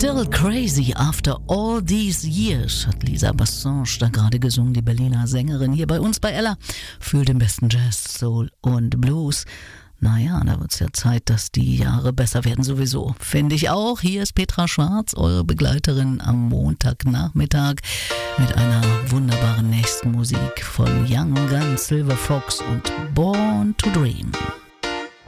Still Crazy After All These Years hat Lisa Bassange da gerade gesungen, die Berliner Sängerin hier bei uns bei Ella für den besten Jazz, Soul und Blues. Naja, da wird's ja Zeit, dass die Jahre besser werden sowieso. Finde ich auch. Hier ist Petra Schwarz, eure Begleiterin am Montagnachmittag mit einer wunderbaren nächsten Musik von Young Gun, Silver Fox und Born to Dream.